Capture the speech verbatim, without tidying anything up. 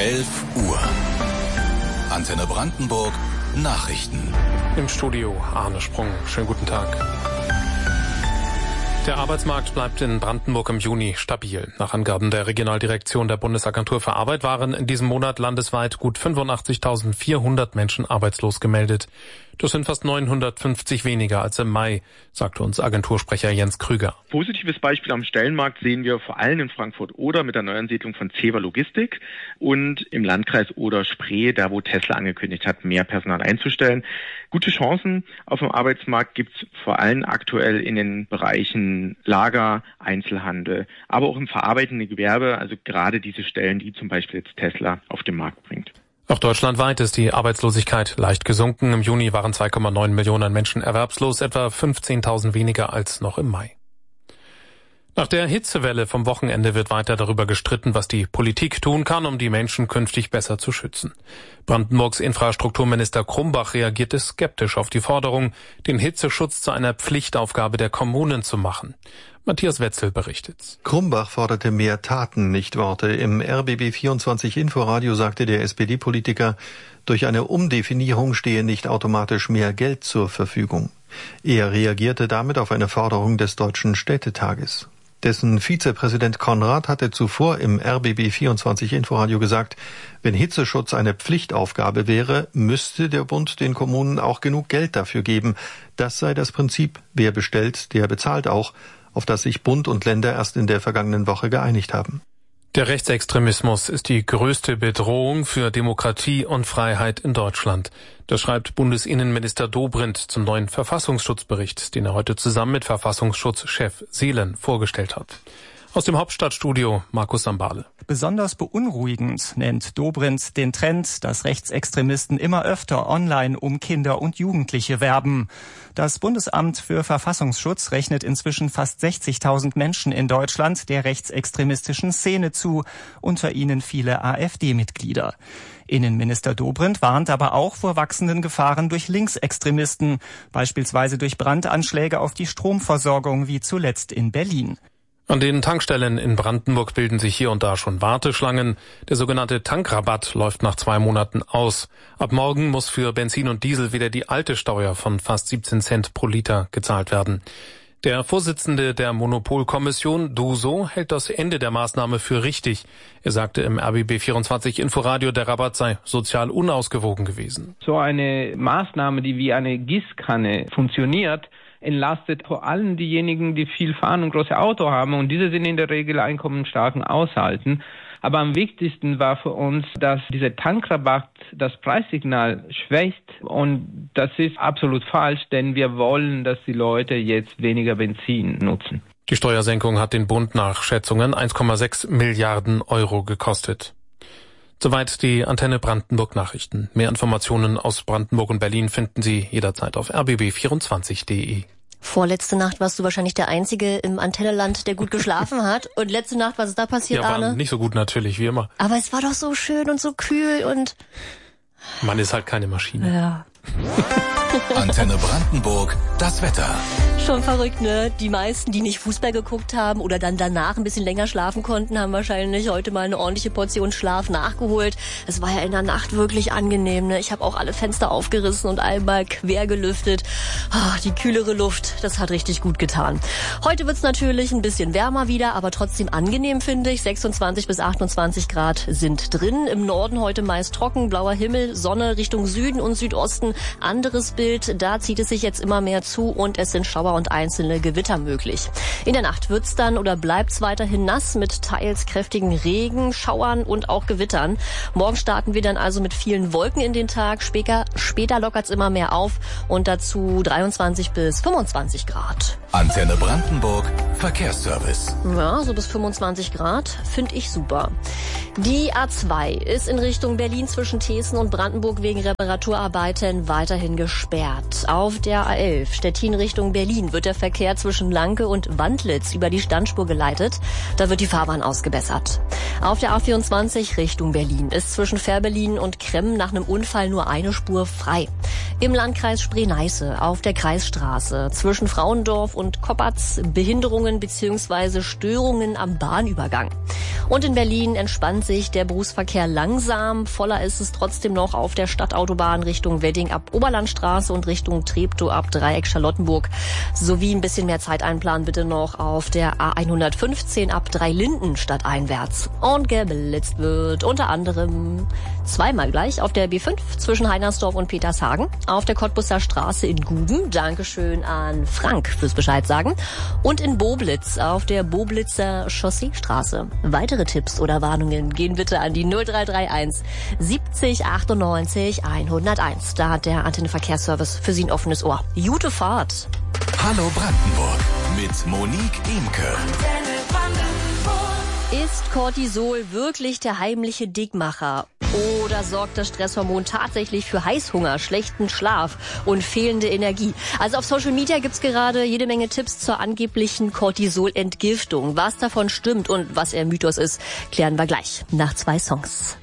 elf Uhr. Antenne Brandenburg Nachrichten. Im Studio Arne Sprung. Schönen guten Tag. Der Arbeitsmarkt bleibt in Brandenburg im Juni stabil. Nach Angaben der Regionaldirektion der Bundesagentur für Arbeit waren in diesem Monat landesweit gut fünfundachtzigtausendvierhundert Menschen arbeitslos gemeldet. Das sind fast neunhundertfünfzig weniger als im Mai, sagte uns Agentursprecher Jens Krüger. Positives Beispiel am Stellenmarkt sehen wir vor allem in Frankfurt-Oder mit der Neuansiedlung von Zewa Logistik und im Landkreis Oder-Spree, da wo Tesla angekündigt hat, mehr Personal einzustellen. Gute Chancen auf dem Arbeitsmarkt gibt es vor allem aktuell in den Bereichen Lager, Einzelhandel, aber auch im verarbeitenden Gewerbe, also gerade diese Stellen, die zum Beispiel jetzt Tesla auf den Markt bringt. Auch deutschlandweit ist die Arbeitslosigkeit leicht gesunken. Im Juni waren zwei Komma neun Millionen Menschen erwerbslos, etwa fünfzehntausend weniger als noch im Mai. Nach der Hitzewelle vom Wochenende wird weiter darüber gestritten, was die Politik tun kann, um die Menschen künftig besser zu schützen. Brandenburgs Infrastrukturminister Krumbach reagierte skeptisch auf die Forderung, den Hitzeschutz zu einer Pflichtaufgabe der Kommunen zu machen. Matthias Wetzel berichtet. Krumbach forderte mehr Taten, nicht Worte. Im R B B vierundzwanzig Inforadio sagte der S P D-Politiker, durch eine Umdefinierung stehe nicht automatisch mehr Geld zur Verfügung. Er reagierte damit auf eine Forderung des Deutschen Städtetages. Dessen Vizepräsident Konrad hatte zuvor im R B B vierundzwanzig Inforadio gesagt, wenn Hitzeschutz eine Pflichtaufgabe wäre, müsste der Bund den Kommunen auch genug Geld dafür geben. Das sei das Prinzip, wer bestellt, der bezahlt auch, auf das sich Bund und Länder erst in der vergangenen Woche geeinigt haben. Der Rechtsextremismus ist die größte Bedrohung für Demokratie und Freiheit in Deutschland. Das schreibt Bundesinnenminister Dobrindt zum neuen Verfassungsschutzbericht, den er heute zusammen mit Verfassungsschutzchef Seelen vorgestellt hat. Aus dem Hauptstadtstudio Markus Sambale. Besonders beunruhigend nennt Dobrindt den Trend, dass Rechtsextremisten immer öfter online um Kinder und Jugendliche werben. Das Bundesamt für Verfassungsschutz rechnet inzwischen fast sechzigtausend Menschen in Deutschland der rechtsextremistischen Szene zu, unter ihnen viele AfD-Mitglieder. Innenminister Dobrindt warnt aber auch vor wachsenden Gefahren durch Linksextremisten, beispielsweise durch Brandanschläge auf die Stromversorgung wie zuletzt in Berlin. An den Tankstellen in Brandenburg bilden sich hier und da schon Warteschlangen. Der sogenannte Tankrabatt läuft nach zwei Monaten aus. Ab morgen muss für Benzin und Diesel wieder die alte Steuer von fast siebzehn Cent pro Liter gezahlt werden. Der Vorsitzende der Monopolkommission, Duso, hält das Ende der Maßnahme für richtig. Er sagte im R B B vierundzwanzig Inforadio, der Rabatt sei sozial unausgewogen gewesen. So eine Maßnahme, die wie eine Gießkanne funktioniert, entlastet vor allem diejenigen, die viel fahren und große Auto haben, und diese sind in der Regel einkommensstarken Haushalten. Aber am wichtigsten war für uns, dass dieser Tankrabatt das Preissignal schwächt, und das ist absolut falsch, denn wir wollen, dass die Leute jetzt weniger Benzin nutzen. Die Steuersenkung hat den Bund nach Schätzungen eins Komma sechs Milliarden Euro gekostet. Soweit die Antenne Brandenburg Nachrichten. Mehr Informationen aus Brandenburg und Berlin finden Sie jederzeit auf r b b vierundzwanzig punkt d e. Vorletzte Nacht warst du wahrscheinlich der Einzige im Antennenland, der gut geschlafen hat. Und letzte Nacht, was ist da passiert, ja, war Arne? Nicht so gut natürlich, wie immer. Aber es war doch so schön und so kühl und... Man ist halt keine Maschine. Ja. Antenne Brandenburg, das Wetter. Schon verrückt, ne? Die meisten, die nicht Fußball geguckt haben oder dann danach ein bisschen länger schlafen konnten, haben wahrscheinlich heute mal eine ordentliche Portion Schlaf nachgeholt. Es war ja in der Nacht wirklich angenehm, ne? Ich habe auch alle Fenster aufgerissen und einmal quer gelüftet. Oh, die kühlere Luft, das hat richtig gut getan. Heute wird's natürlich ein bisschen wärmer wieder, aber trotzdem angenehm, finde ich. sechsundzwanzig bis achtundzwanzig Grad sind drin. Im Norden heute meist trocken, blauer Himmel, Sonne Richtung Süden und Südosten. Anderes Bild, da zieht es sich jetzt immer mehr zu und es sind Schauer und einzelne Gewitter möglich. In der Nacht wird's dann oder bleibt's weiterhin nass mit teils kräftigen Regen, Schauern und auch Gewittern. Morgen starten wir dann also mit vielen Wolken in den Tag. Später, später lockert's immer mehr auf und dazu dreiundzwanzig bis fünfundzwanzig Grad. Antenne Brandenburg, Verkehrsservice. Ja, so bis fünfundzwanzig Grad finde ich super. Die A zwei ist in Richtung Berlin zwischen Thesen und Brandenburg wegen Reparaturarbeiten weiterhin gesperrt. Auf der A elf Stettin Richtung Berlin wird der Verkehr zwischen Lanke und Wandlitz über die Standspur geleitet. Da wird die Fahrbahn ausgebessert. Auf der A vierundzwanzig Richtung Berlin ist zwischen Fährberlin und Kremmen nach einem Unfall nur eine Spur frei. Im Landkreis Spree-Neiße auf der Kreisstraße zwischen Frauendorf und Koppatz Behinderungen bzw. Störungen am Bahnübergang. Und in Berlin entspannt bahnt sich der Berufsverkehr langsam. Voller ist es trotzdem noch auf der Stadtautobahn Richtung Wedding ab Oberlandstraße und Richtung Treptow ab Dreieck Charlottenburg. Sowie ein bisschen mehr Zeit einplanen bitte noch auf der A hundertfünfzehn ab Dreilinden stadteinwärts. Und geblitzt wird unter anderem zweimal gleich auf der B fünf zwischen Heinersdorf und Petershagen, auf der Cottbusser Straße in Guben. Dankeschön an Frank fürs Bescheid sagen. Und in Boblitz auf der Boblitzer Chausseestraße. Weitere Tipps oder Warnungen gehen bitte an die null drei drei eins siebzig achtundneunzig hunderteins. Da hat der Antenne Verkehrsservice für Sie ein offenes Ohr. Gute Fahrt. Hallo Brandenburg mit Monique Imke. Ist Cortisol wirklich der heimliche Dickmacher? Oder sorgt das Stresshormon tatsächlich für Heißhunger, schlechten Schlaf und fehlende Energie? Also auf Social Media gibt's gerade jede Menge Tipps zur angeblichen Cortisol-Entgiftung. Was davon stimmt und was eher Mythos ist, klären wir gleich nach zwei Songs.